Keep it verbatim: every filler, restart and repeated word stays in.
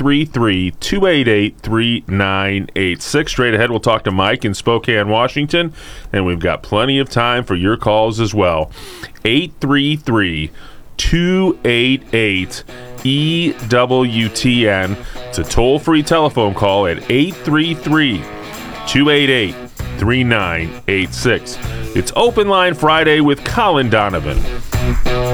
three three, two eight eight, three nine eight six. Straight ahead, we'll talk to Mike in Spokane, Washington, and we've got plenty of time for your calls as well. eight three three, two eight eight, E W T N. It's a toll-free telephone call at eight three three, two eight eight, three nine eight six. It's Open Line Friday with Colin Donovan.